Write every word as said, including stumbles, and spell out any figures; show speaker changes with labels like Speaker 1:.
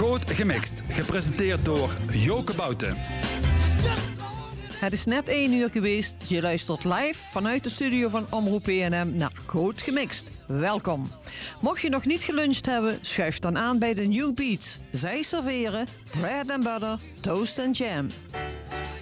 Speaker 1: Goed Gemixt, gepresenteerd door Joke Bouten.
Speaker 2: Het is net één uur geweest. Je luistert live vanuit de studio van Omroep P N M naar Goed Gemixt. Welkom. Mocht je nog niet geluncht hebben, schuif dan aan bij de New Beats. Zij serveren bread and butter, toast and jam.